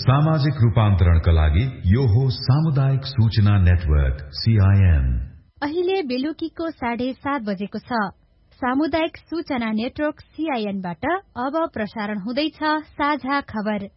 सामाजिक रूपान्तरणका लागि यो हो सामुदायिक सूचना नेटवर्क CIN। अहिले बेलुकीको 7:30 बजेको छ। सामुदायिक सूचना नेटवर्क CIN बाट अब प्रसारण हुँदैछ साझा खबर।